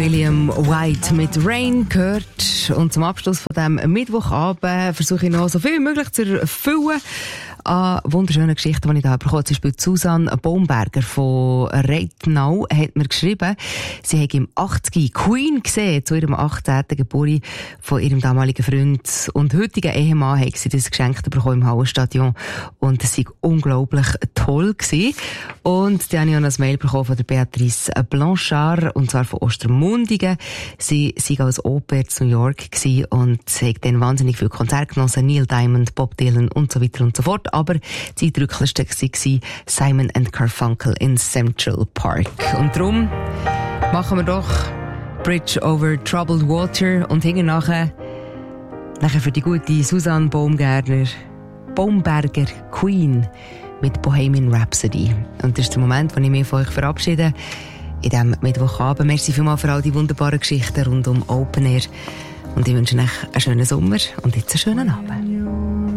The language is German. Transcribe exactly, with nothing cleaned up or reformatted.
William White mit Rain gehört. Und zum Abschluss von diesem Mittwochabend versuche ich noch so viel wie möglich zu erfüllen an wunderschönen Geschichten, die ich da bekommen habe. Zum Beispiel Susanne Baumberger von Reitnau hat mir geschrieben, sie hat im achtzig Queen gesehen, zu ihrem achtzehnten Geburtstag von ihrem damaligen Freund und heutigen Ehemann hat sie das geschenkt bekommen im Hallenstadion und es war unglaublich toll gewesen. Und dann habe ich auch noch ein Mail bekommen von der Beatrice Blanchard, und zwar von Ostermundigen. Sie war als Oper zu New York gewesen und hat dann wahnsinnig viel Konzerte genossen, Neil Diamond, Bob Dylan und so weiter und so fort. Aber das eindrücklichste war Simon and Garfunkel in Central Park. Und darum machen wir doch Bridge over Troubled Water und hinten nachher, nachher für die gute Susanne Baumgartner, Baumberger Queen mit Bohemian Rhapsody. Und das ist der Moment, wo ich mich von euch verabschiede in diesem Mittwochabend. Merci vielmals für all die wunderbaren Geschichten rund um Open Air. Und ich wünsche euch einen schönen Sommer und jetzt einen schönen Abend.